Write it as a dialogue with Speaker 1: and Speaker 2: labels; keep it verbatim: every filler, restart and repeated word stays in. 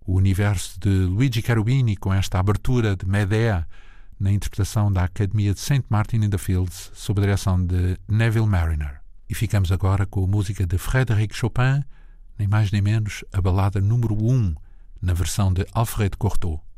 Speaker 1: o universo de Luigi Cherubini com esta abertura de Medea na interpretação da Academia de Saint Martin in the Fields sob a direção de Neville Marriner. E ficamos agora com a música de Frédéric Chopin, nem mais nem menos a balada número um na versão de Alfred Cortot.